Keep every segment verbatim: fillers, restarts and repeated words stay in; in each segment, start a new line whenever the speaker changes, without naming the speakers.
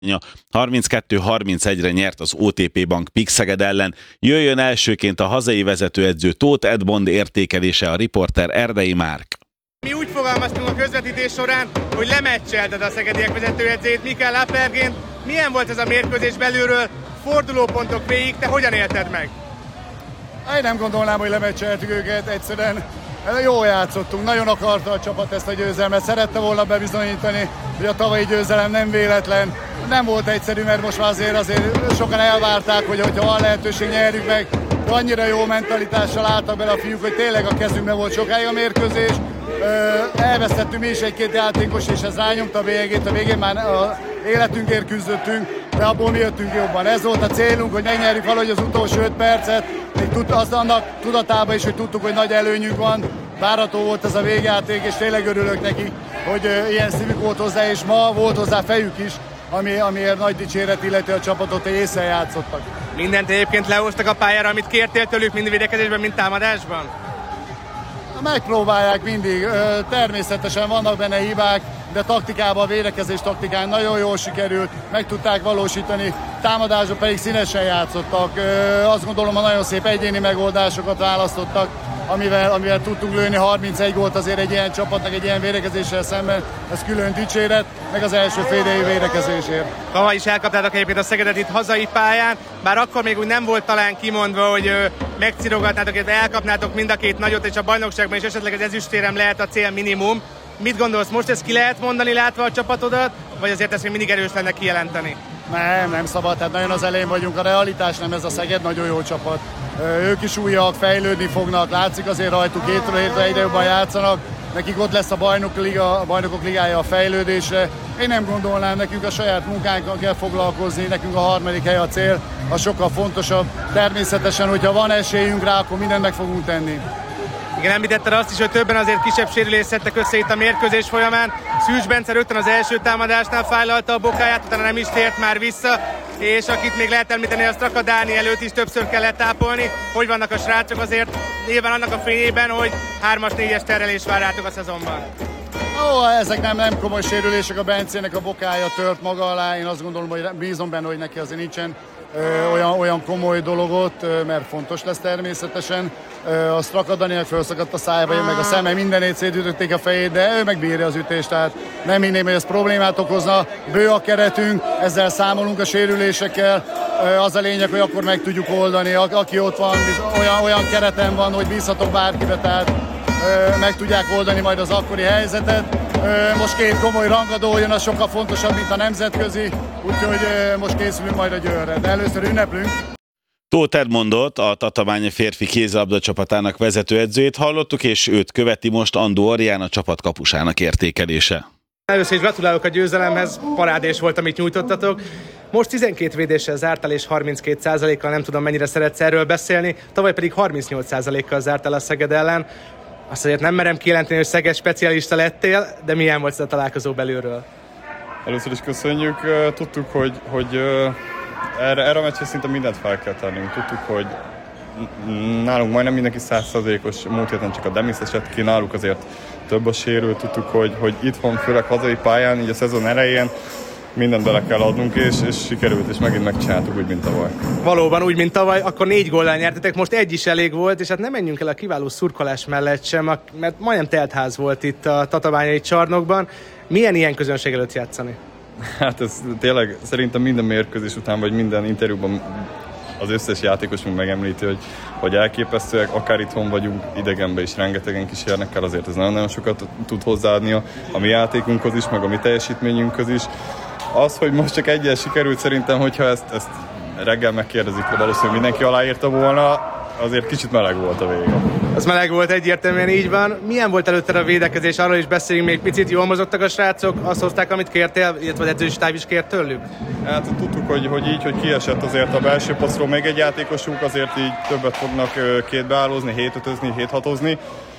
harminckettő harmincegyre nyert az o té pé Bank Pik Szeged ellen. Jöjjön elsőként a hazai vezetőedző Tóth Edmond értékelése, a riporter Erdei Márk.
Mi úgy fogalmaztunk a közvetítés során, hogy lemeccselted a szegediek vezetőedzőjét, Mikael Lappergént. Milyen volt ez a mérkőzés belülről, fordulópontok végig, te hogyan élted meg?
Én nem gondolnám, hogy lemeccseltük őket, egyszerűen jól játszottunk, nagyon akarta a csapat ezt a győzelmet, szerette volna bebizonyítani, hogy a tavalyi győzelem nem véletlen. Nem volt egyszerű, mert most már azért, azért sokan elvárták, hogy ha van lehetőség, nyerjük meg, de annyira jó mentalitással álltak bele a fiúk, hogy tényleg a kezünkben volt sokáig a mérkőzés. Elvesztettünk mi is egy-két játékos, és ez rányomta a végét, a végén már a életünkért küzdöttünk, de abból mi jöttünk jobban. Ez volt a célunk, hogy megnyerjük valahogy az utolsó öt percet, még tud, az annak tudatában is, hogy tudtuk, hogy nagy előnyünk van. Várható volt ez a végjáték, és tényleg örülök neki, hogy ilyen szívük volt hozzá, és ma volt hozzá fejük is, ami, amiért nagy dicséret illeti a csapatot, hogy észre játszottak.
Mindent egyébként lehoztak a pályára, amit kértél tőlük, mind védekezésben, mind támadásban?
Megpróbálják mindig, természetesen vannak benne hibák, de taktikában, a védekezés taktikán nagyon jól sikerült, meg tudták valósítani, támadásban pedig színesen játszottak. Azt gondolom, hogy nagyon szép egyéni megoldásokat választottak, amivel, amivel tudtunk lőni. harmincegy gólt azért egy ilyen csapatnak, egy ilyen védekezéssel szemben, ez külön dicséret, meg az első fél védekezésért.
Tavaly is elkaptátok egyébként a Szegedet itt hazai pályán, bár akkor még úgy nem volt talán kimondva, hogy megcirogatnátok, illetve elkapnátok mind a két nagyot, és a bajnokságban is esetleg az ezüstérem lehet a cél minimum. Mit gondolsz, most ezt ki lehet mondani látva a csapatodat, vagy azért ezt még mindig erős lenne kijelenteni?
Nem, nem szabad, tehát nagyon az elején vagyunk, a realitás nem ez a Szeged, nagyon jó csapat. Ők is újak, fejlődni fognak, látszik azért rajtuk, hétről hétre egyre jobban játszanak, nekik ott lesz a bajnok liga, a bajnokok ligája a fejlődésre. Én nem gondolnám, nekünk a saját munkánkkal kell foglalkozni, nekünk a harmadik hely a cél, az sokkal fontosabb. Természetesen, hogyha van esélyünk rá, akkor mindent meg fogunk tenni.
Igen, említetted azt is, hogy többen azért kisebb sérülést szedtek össze itt a mérkőzés folyamán. Szűcs Bence rögtön az első támadásnál fájlalta a bokáját, utána nem is tért már vissza, és akit még lehet említeni, a Straka Dáni előtt is többször kellett tápolni. Hogy vannak a srácok azért nyilván annak a fényében, hogy hármas, négyes terelés vár rátok a szezonban?
Ó, ezek nem, nem komoly sérülések, a Bencének a bokája tört maga alá, én azt gondolom, hogy bízom benne, hogy neki azért nincsen Ö, olyan, olyan komoly dologot, ö, mert fontos lesz természetesen. Ö, a Straka Daniel felszakadt a szájba, meg a szeme, mindenét szétütötték a fejét, de ő megbírja az ütést, tehát nem hinném, hogy ez problémát okozna. Bő a keretünk, ezzel számolunk a sérülésekkel. Ö, az a lényeg, hogy akkor meg tudjuk oldani. A, aki ott van, olyan, olyan kereten van, hogy bízhatok bárkibe, tehát ö, meg tudják oldani majd az akkori helyzetet. Most két komoly rangadó jön, az sokkal fontosabb, mint a nemzetközi, úgyhogy most készülünk majd a Győrre, de először ünneplünk.
Tóth Edmondot, a Tatabánya férfi kézilabda csapatának vezetőedzőjét hallottuk, és őt követi most Andó Arián, a csapat kapusának értékelése.
Először is gratulálok a győzelemhez, parádés volt, amit nyújtottatok. Most tizenkét védéssel zártál és harminckét százalékkal, nem tudom mennyire szeretsz erről beszélni, tavaly pedig harmincnyolc százalékkal zártál a Szeged ellen. Azt azért nem merem kijelenteni, hogy Szeged specialista lettél, de milyen volt ez a találkozó belülről?
Először is köszönjük. Tudtuk, hogy, hogy erre, erre a meccsre szinte mindent fel kell tennünk. Tudtuk, hogy nálunk majdnem mindenki száz százalékos, múlt héten csak a Demis esett ki, náluk azért több a sérült. Tudtuk, hogy, hogy itthon, főleg hazai pályán, így a szezon elején mindent bele kell adnunk, és, és sikerült, és megint megcsináltuk úgy, mint tavaly.
Valóban úgy, mint tavaly, akkor négy góllal nyertetek, most egy is elég volt, és hát nem menjünk el a kiváló szurkolás mellett sem, mert majdnem teltház volt itt a tatabányai csarnokban. Milyen ilyen közönség előtt játszani?
Hát ez tényleg szerintem minden mérkőzés után, vagy minden interjúban az összes játékos még megemlíti, hogy, hogy elképesztőek, akár itthon vagyunk, idegenben is rengetegen kísérnek el, azért ez nagyon-nagyon sokat tud hozzáadni a, a mi játékunkhoz is, meg a mi teljesítményünkhöz is. Az, hogy most csak egyen sikerült, szerintem, hogyha ezt, ezt reggel megkérdezik, valószínűleg mindenki aláírta volna, azért kicsit meleg volt a vége.
Az meleg volt, egyértelműen így van. Milyen volt előtte a védekezés? Arról is beszéljünk még picit, jól mozogtak a srácok, azt hozták, amit kértél, illetve az edzőstáb is kért tőlük?
Hát tudtuk, hogy, hogy így, hogy kiesett azért a belső passzról még egy játékosunk, azért így többet fognak két beállózni, hét ötözni, hét hatozni.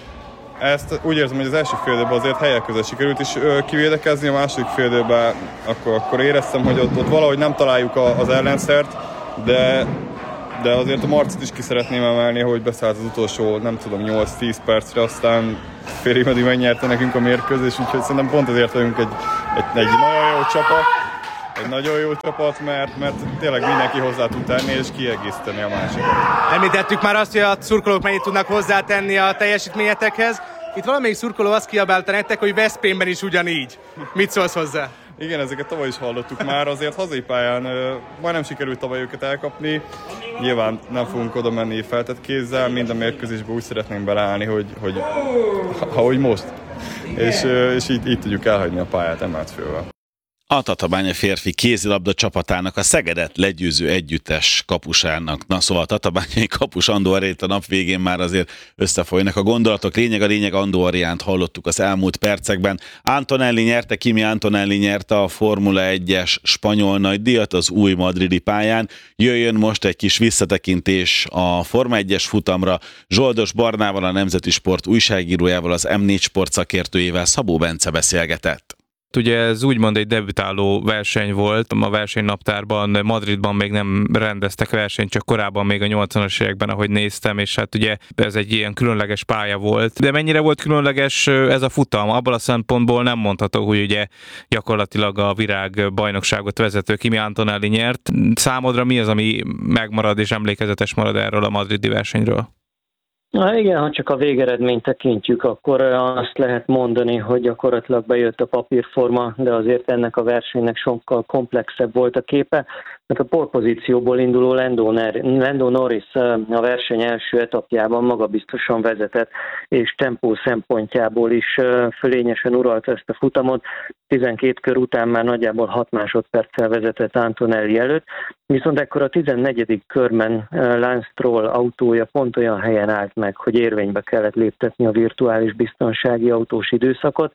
Ezt úgy érzem, hogy az első fél időben azért helyek között sikerült is kivédekezni, a második fél időben akkor, akkor éreztem, hogy ott, ott valahogy nem találjuk a, az ellenszert, de, de azért a Marcit is ki szeretném emelni, hogy beszállt az utolsó, nem tudom, nyolc-tíz percre, aztán félig meddig megnyerte nekünk a mérkőzés, úgyhogy szerintem pont azért vagyunk egy, egy, egy nagyon jó csapat. egy nagyon jó csapat, mert, mert tényleg mindenki hozzá tud tenni és kiegészíteni a másikat.
Említettük már azt, hogy a szurkolók mennyit tudnak hozzátenni a teljesítményetekhez. Itt valamelyik szurkoló azt kiabálta nektek, hogy Veszprémben is ugyanígy. Mit szólsz hozzá?
Igen, ezeket tavaly is hallottuk már, azért hazai pályán uh, majdnem sikerült tavaly őket elkapni. Nyilván nem fogunk oda menni feltett kézzel, minden mérkőzésbe úgy szeretnénk beleállni, hogy, hogy ahogy most. És, uh, és így, így tudjuk elhagyni a pályát emelt fővel.
A Tatabánya férfi kézilabda csapatának a Szegedet legyőző együttes kapusának, na szóval a tatabányai kapus Andó Arént a nap végén már azért összefolynak a gondolatok. Lényeg a lényeg, Andó Ariánt hallottuk az elmúlt percekben. Antonelli nyerte, Kimi Antonelli nyerte a Formula egyes spanyol nagydíjat az új madridi pályán. Jöjjön most egy kis visszatekintés a Forma egyes futamra. Zsoldos Barnával, a Nemzeti Sport újságírójával, az em négy Sport szakértőjével Szabó Bence beszélgetett.
Ugye ez úgymond egy debütáló verseny volt, a versenynaptárban, Madridban még nem rendeztek versenyt, csak korábban még a nyolcvanas években, ahogy néztem, és hát ugye ez egy ilyen különleges pálya volt. De mennyire volt különleges ez a futam? Abban a szempontból nem mondható, hogy ugye gyakorlatilag a virág bajnokságot vezető Kimi Antonelli nyert. Számodra mi az, ami megmarad és emlékezetes marad erről a madridi versenyről?
Na igen, ha csak a végeredményt tekintjük, akkor azt lehet mondani, hogy gyakorlatilag bejött a papírforma, de azért ennek a versenynek sokkal komplexebb volt a képe, mert a polpozícióból induló Lando, Lando Norris a verseny első etapjában magabiztosan vezetett, és tempó szempontjából is fölényesen uralta ezt a futamot. tizenkét kör után már nagyjából hat másodperccel vezetett Antonelli előtt, viszont ekkor a tizennegyedik körben Lance Stroll autója pont olyan helyen állt meg, hogy érvénybe kellett léptetni a virtuális biztonsági autós időszakot,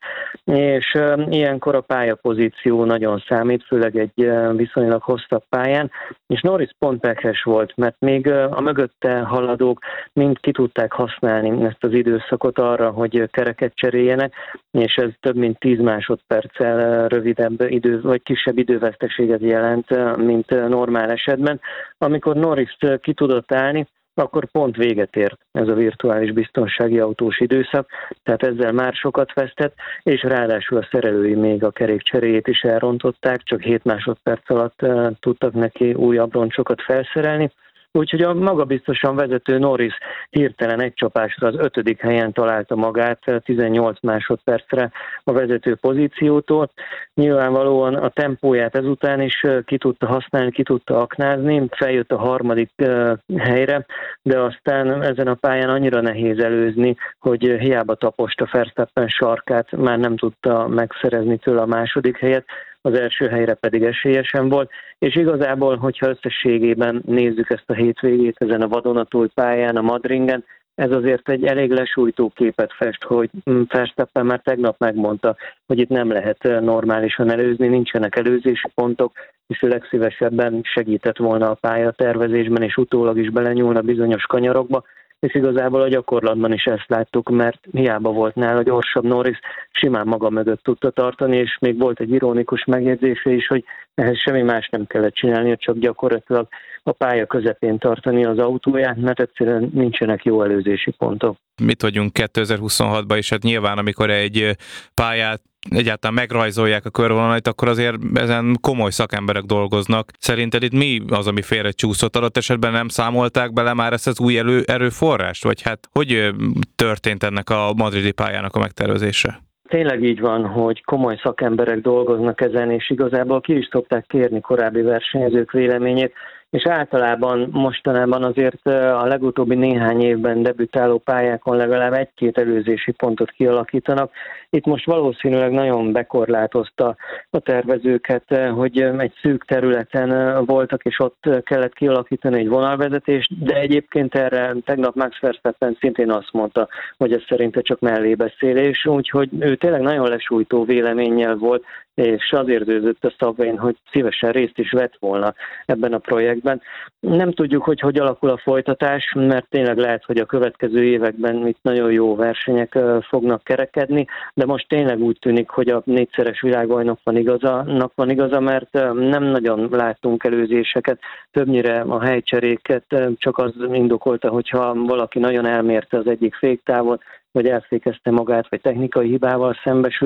és ilyenkor a pályapozíció nagyon számít, főleg egy viszonylag hosszabb pályán, és Norris pont pekhes volt, mert még a mögötte haladók mind ki tudták használni ezt az időszakot arra, hogy kereket cseréljenek, és ez több mint tíz másodperccel rövidebb idő, vagy kisebb időveszteséget jelent, mint normál esetben. Amikor Norris ki tudott állni, akkor pont véget ért ez a virtuális biztonsági autós időszak, tehát ezzel már sokat vesztett, és ráadásul a szerelői még a kerékcseréjét is elrontották, csak hét másodperc alatt tudtak neki új abroncsokat felszerelni. Úgyhogy a magabiztosan vezető Norris hirtelen egy csapásra az ötödik helyen találta magát tizennyolc másodpercre a vezető pozíciótól. Nyilvánvalóan a tempóját ezután is ki tudta használni, ki tudta aknázni, feljött a harmadik helyre, de aztán ezen a pályán annyira nehéz előzni, hogy hiába taposta Verstappen sarkát, már nem tudta megszerezni tőle a második helyet, az első helyre pedig esélyesen volt, és igazából, hogyha összességében nézzük ezt a hétvégét ezen a vadonatúj pályán, a Madringen, ez azért egy elég lesújtó képet fest, hogy Verstappen már tegnap megmondta, hogy itt nem lehet normálisan előzni, nincsenek előzési pontok, és ő legszívesebben segített volna a pályatervezésben, és utólag is belenyúlna bizonyos kanyarokba, és igazából a gyakorlatban is ezt láttuk, mert hiába volt nála gyorsabb Norris, simán maga mögött tudta tartani, és még volt egy ironikus megjegyzése is, hogy ehhez semmi más nem kellett csinálnia, csak gyakorlatilag a pálya közepén tartani az autóját, mert egyszerűen nincsenek jó előzési pontok.
Mit vagyunk kétezer-huszonhatban, és hát nyilván, amikor egy pályát egyáltalán megrajzolják a körvonalait, akkor azért ezen komoly szakemberek dolgoznak. Szerinted itt mi az, ami félrecsúszott? Adott esetben nem számolták bele már ezt az új elő, erőforrást? Vagy hát hogy történt ennek a madridi pályának a megtervezése?
Tényleg így van, hogy komoly szakemberek dolgoznak ezen, és igazából ki is szokták kérni korábbi versenyzők véleményét, és általában mostanában azért a legutóbbi néhány évben debütáló pályákon legalább egy-két előzési pontot kialakítanak. Itt most valószínűleg nagyon bekorlátozta a tervezőket, hogy egy szűk területen voltak, és ott kellett kialakítani egy vonalvezetést, de egyébként erre tegnap Max Verstappen szintén azt mondta, hogy ez szerinte csak mellébeszélés, úgyhogy ő tényleg nagyon lesújtó véleménnyel volt, és az érződött a szavén, hogy szívesen részt is vett volna ebben a projektben. Nem tudjuk, hogy hogy alakul a folytatás, mert tényleg lehet, hogy a következő években itt nagyon jó versenyek fognak kerekedni, de most tényleg úgy tűnik, hogy a négyszeres világbajnok van igaza, van igaza, mert nem nagyon láttunk előzéseket. Többnyire a helycseréket csak az indokolta, hogyha valaki nagyon elmérte az egyik féktávot, vagy elfékezte magát, vagy technikai hibával szembesült,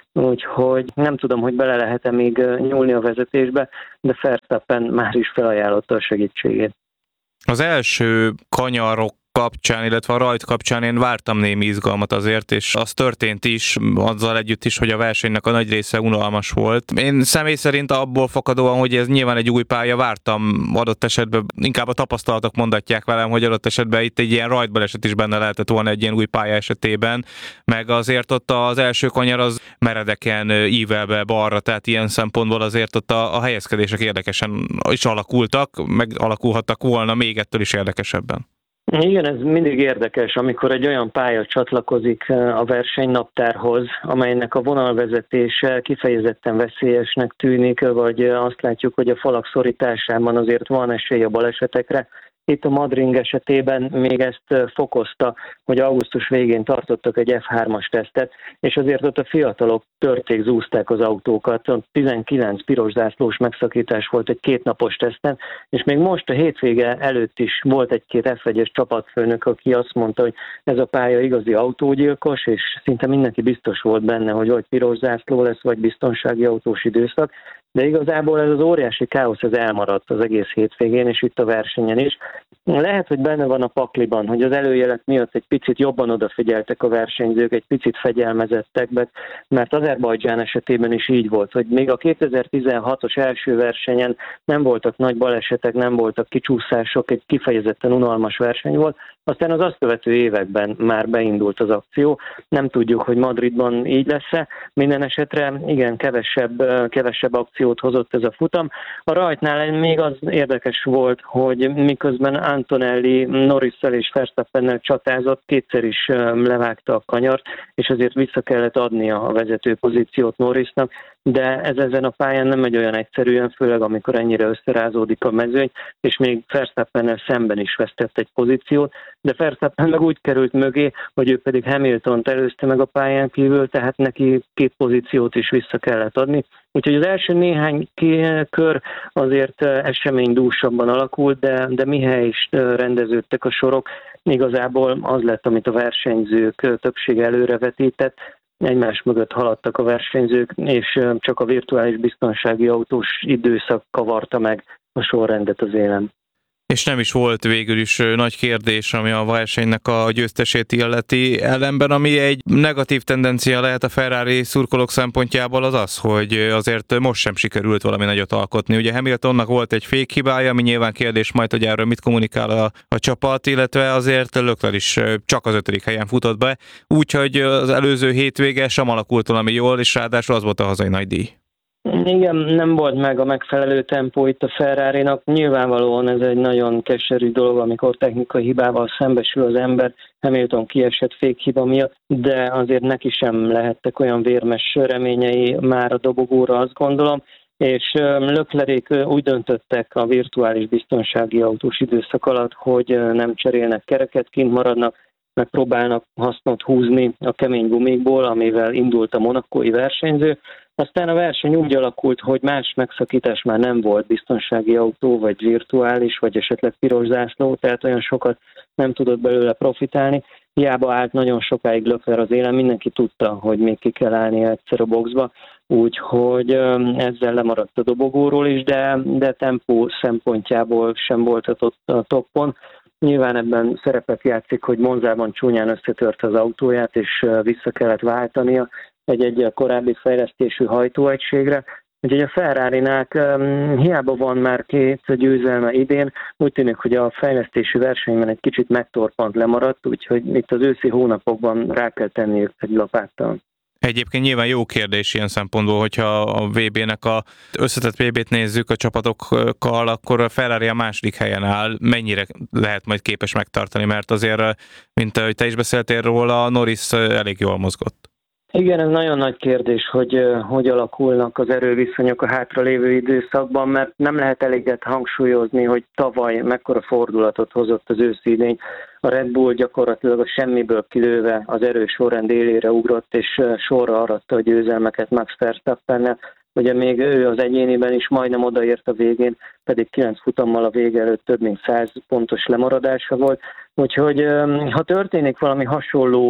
úgyhogy nem tudom, hogy bele lehet-e még nyúlni a vezetésbe, de Verstappen már is felajánlotta a segítségét.
Az első kanyarok kapcsán, illetve a rajt kapcsán én vártam némi izgalmat azért, és az történt is, azzal együtt is, hogy a versenynek a nagy része unalmas volt. Én személy szerint abból fakadóan, hogy ez nyilván egy új pálya, vártam adott esetben, inkább a tapasztalatok mondatják velem, hogy adott esetben itt egy ilyen rajtbaleset is benne lehetett volna egy ilyen új pálya esetében, meg azért ott az első kanyar az meredeken ível be balra, tehát ilyen szempontból azért ott a, a helyezkedések érdekesen is alakultak, meg alakulhattak volna még ettől is érdekesebben.
Igen, ez mindig érdekes, amikor egy olyan pálya csatlakozik a versenynaptárhoz, amelynek a vonalvezetése kifejezetten veszélyesnek tűnik, vagy azt látjuk, hogy a falak szorításában azért van esély a balesetekre. Itt a Madring esetében még ezt fokozta, hogy augusztus végén tartottak egy ef hármas tesztet, és azért ott a fiatalok törték, zúzták az autókat. tizenkilenc piros zászlós megszakítás volt egy kétnapos teszten, és még most a hétvége előtt is volt egy-két ef egyes csapatfőnök, aki azt mondta, hogy ez a pálya igazi autógyilkos, és szinte mindenki biztos volt benne, hogy vagy piros zászló lesz, vagy biztonsági autós időszak. De igazából ez az óriási káosz ez elmaradt az egész hétvégén, és itt a versenyen is. Lehet, hogy benne van a pakliban, hogy az előjelek miatt egy picit jobban odafigyeltek a versenyzők, egy picit fegyelmezettek, mert Azerbajdzsán esetében is így volt, hogy még a kétezer-tizenhatos első versenyen nem voltak nagy balesetek, nem voltak kicsúszások, egy kifejezetten unalmas verseny volt, aztán az azt követő években már beindult az akció. Nem tudjuk, hogy Madridban így lesz-e. Minden esetre igen, kevesebb, kevesebb akciót hozott ez a futam. A rajtnál még az érdekes volt, hogy miközben Antonelli Norrissal és Verstappennel csatázott, kétszer is levágta a kanyart, és azért vissza kellett adnia a vezető pozíciót Norrisnak, de ez ezen a pályán nem megy olyan egyszerűen, főleg amikor ennyire összerázódik a mezőny, és még Verstappennel szemben is vesztett egy pozíciót, de Verstappen meg úgy került mögé, hogy ő pedig Hamiltont előzte meg a pályán kívül, tehát neki két pozíciót is vissza kellett adni. Úgyhogy az első néhány kör azért eseménydúsabban alakult, de, de mihely is rendeződtek a sorok, igazából az lett, amit a versenyzők többsége előrevetített, egymás mögött haladtak a versenyzők, és csak a virtuális biztonsági autós időszak kavarta meg a sorrendet az élen.
És nem is volt végül is nagy kérdés, ami a versenynek a győztesét illeti. Ellenben, ami egy negatív tendencia lehet a Ferrari szurkolók szempontjából, az az, hogy azért most sem sikerült valami nagyot alkotni. Ugye Hamiltonnak volt egy fékhibája, ami nyilván kérdés majd, hogy erről mit kommunikál a, a csapat, illetve azért Leclerc is csak az ötödik helyen futott be, úgyhogy az előző hétvége sem alakult valami jól, és ráadásul az volt a hazai nagydíj.
Igen, nem volt meg a megfelelő tempó itt a Ferrarinak. Nyilvánvalóan ez egy nagyon keserű dolog, amikor technikai hibával szembesül az ember, Hamilton kiesett fékhiba miatt, de azért neki sem lehettek olyan vérmes reményei már a dobogóra, azt gondolom, és Leclerc úgy döntöttek a virtuális biztonsági autós időszak alatt, hogy nem cserélnek kereket, kint maradnak, megpróbálnak hasznot húzni a kemény gumikból, amivel indult a monakói versenyző. Aztán a verseny úgy alakult, hogy más megszakítás már nem volt, biztonsági autó, vagy virtuális, vagy esetleg piros zászló, tehát olyan sokat nem tudott belőle profitálni. Hiába állt nagyon sokáig Leclerc az élen, mindenki tudta, hogy még ki kell állni egyszer a boxba, úgyhogy ezzel lemaradt a dobogóról is, de, de tempó szempontjából sem volt a toppon. Nyilván ebben szerepet játszik, hogy Monzában csúnyán összetört az autóját, és vissza kellett váltania egy-egy korábbi fejlesztésű hajtóegységre. Úgyhogy a Ferrari-nák um, hiába van már két győzelme idén, úgy tűnik, hogy a fejlesztési versenyben egy kicsit megtorpant, lemaradt, úgyhogy itt az őszi hónapokban rá kell tenniük egy lapáttal.
Egyébként nyilván jó kérdés ilyen szempontból, hogyha a vé bének a összetett vé bét nézzük a csapatokkal, akkor a Ferrari a második helyen áll. Mennyire lehet majd képes megtartani, mert azért, mint ahogy te is beszéltél róla, Norris elég jól mozgott.
Igen, ez nagyon nagy kérdés, hogy hogy alakulnak az erőviszonyok a hátralévő időszakban, mert nem lehet eléget hangsúlyozni, hogy tavaly mekkora fordulatot hozott az őszi idény. A Red Bull gyakorlatilag a semmiből kilőve az erős sorrend élére ugrott, és sorra aratta a győzelmeket Max Verstappennel. Ugye még ő az egyéniben is majdnem odaért a végén, pedig kilenc futammal a vége előtt több mint száz pontos lemaradása volt. Úgyhogy ha történik valami hasonló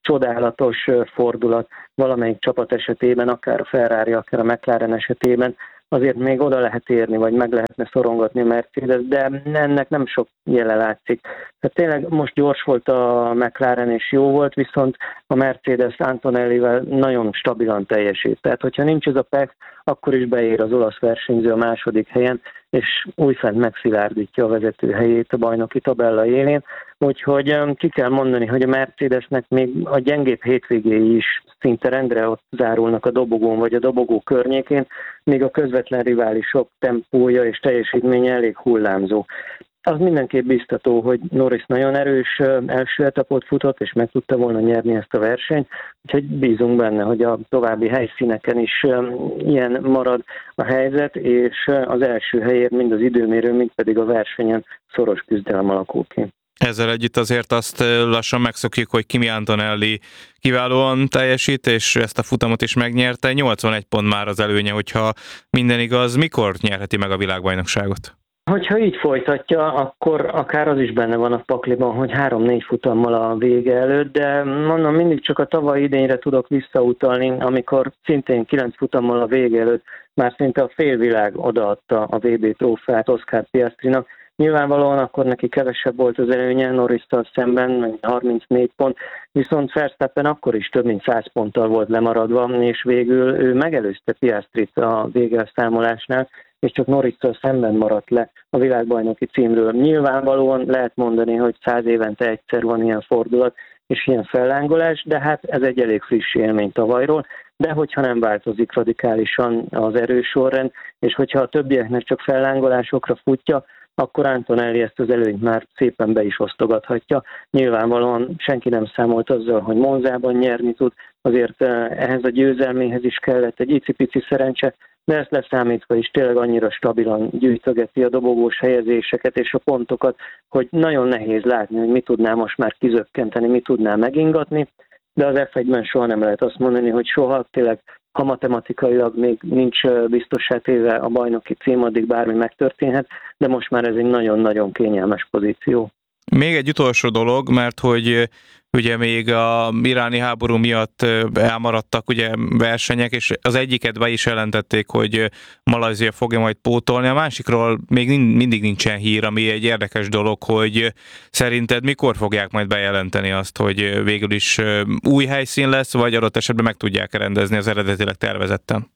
csodálatos fordulat valamelyik csapat esetében, akár a Ferrari, akár a McLaren esetében, azért még oda lehet érni, vagy meg lehetne szorongatni a Mercedes, de ennek nem sok jele látszik. Tehát tényleg most gyors volt a McLaren és jó volt, viszont a Mercedes Antonellivel nagyon stabilan teljesít. Tehát, hogyha nincs ez a pech, akkor is beér az olasz versenyző a második helyen, és újfent megszilárdítja a vezető helyét a bajnoki tabella élén. Úgyhogy ki kell mondani, hogy a Mercedesnek még a gyengébb hétvégéi is szinte rendre ott zárulnak a dobogón vagy a dobogó környékén, még a közvetlen riválisok tempója és teljesítménye elég hullámzó. Az mindenképp biztató, hogy Norris nagyon erős első etapot futott, és meg tudta volna nyerni ezt a versenyt, úgyhogy bízunk benne, hogy a további helyszíneken is ilyen marad a helyzet, és az első helyért mind az időmérő, mind pedig a versenyen szoros küzdelem alakul ki.
Ezzel együtt azért azt lassan megszokjuk, hogy Kimi Antonelli kiválóan teljesít, és ezt a futamot is megnyerte. nyolcvanegy pont már az előnye, hogyha minden igaz. Mikor nyerheti meg a világbajnokságot?
Hogyha így folytatja, akkor akár az is benne van a pakliban, hogy három-négy futammal a vége előtt, de mondom, mindig csak a tavalyi idényre tudok visszautalni, amikor szintén kilenc futammal a vége előtt már szinte a félvilág odaadta a vé bé trófeát Oscar Piastrinak. Nyilvánvalóan akkor neki kevesebb volt az előnye Norrisszal szemben, harmincnégy pont, viszont Verstappen akkor is több mint száz ponttal volt lemaradva, és végül ő megelőzte Piastrit a végelszámolásnál, és csak Norrisszal szemben maradt le a világbajnoki címről. Nyilvánvalóan lehet mondani, hogy száz évente egyszer van ilyen fordulat, és ilyen fellángolás, de hát ez egy elég friss élmény tavalyról, de hogyha nem változik radikálisan az erősorrend, és hogyha a többieknek csak fellángolásokra futja, akkor Antonelli ezt az előnyt már szépen be is osztogathatja. Nyilvánvalóan senki nem számolt azzal, hogy Monzában nyerni tud, azért ehhez a győzelméhez is kellett egy icipici szerencse, de ezt leszámítva is tényleg annyira stabilan gyűjtögeti a dobogós helyezéseket és a pontokat, hogy nagyon nehéz látni, hogy mi tudná most már kizökkenteni, mi tudná megingatni, de az ef egyben soha nem lehet azt mondani, hogy soha, tényleg ha matematikailag még nincs biztossá téve a bajnoki cím, addig bármi megtörténhet, de most már ez egy nagyon-nagyon kényelmes pozíció.
Még egy utolsó dolog, mert hogy ugye még a iráni háború miatt elmaradtak ugye versenyek, és az egyiket be is jelentették, hogy Malajzia fogja majd pótolni, a másikról még mindig nincsen hír, ami egy érdekes dolog, hogy szerinted mikor fogják majd bejelenteni azt, hogy végül is új helyszín lesz, vagy adott esetben meg tudják rendezni az eredetileg tervezetten?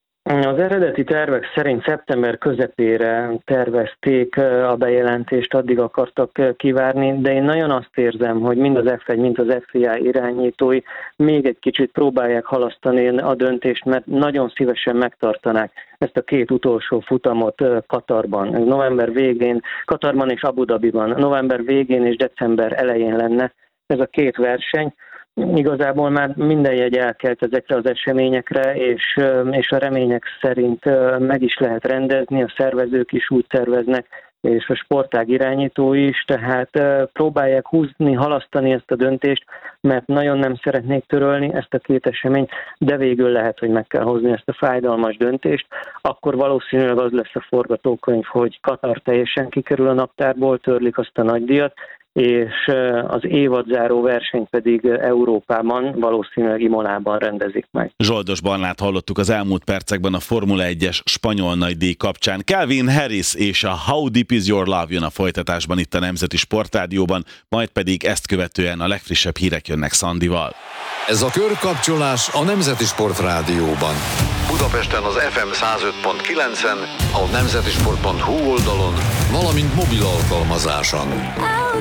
Az eredeti tervek szerint szeptember közepére tervezték a bejelentést, addig akartak kivárni, de én nagyon azt érzem, hogy mind az ef egy, mind az ef i á irányítói még egy kicsit próbálják halasztani a döntést, mert nagyon szívesen megtartanák ezt a két utolsó futamot Katarban. Ez november végén, Katarban és Abu Dhabiban, november végén és december elején lenne ez a két verseny. Igazából már minden jegy elkelt ezekre az eseményekre, és, és a remények szerint meg is lehet rendezni, a szervezők is úgy terveznek, és a sportág irányítói is, tehát próbálják húzni, halasztani ezt a döntést, mert nagyon nem szeretnék törölni ezt a két eseményt, de végül lehet, hogy meg kell hozni ezt a fájdalmas döntést, akkor valószínűleg az lesz a forgatókönyv, hogy Katar teljesen kikerül a naptárból, törlik azt a nagydíjat, és az évadzáró verseny pedig Európában, valószínűleg Imolában rendezik meg.
Zsoldos Barnát hallottuk az elmúlt percekben a Formula egyes spanyol nagydíj kapcsán. Calvin Harris és a How Deep Is Your Love jön a folytatásban itt a Nemzeti Sportrádióban, majd pedig ezt követően a legfrissebb hírek jönnek Szandival.
Ez a körkapcsolás a Nemzeti Sportrádióban. Budapesten az ef em száz öt pont kilencen, a nemzetisport pont hu oldalon, valamint mobil alkalmazáson.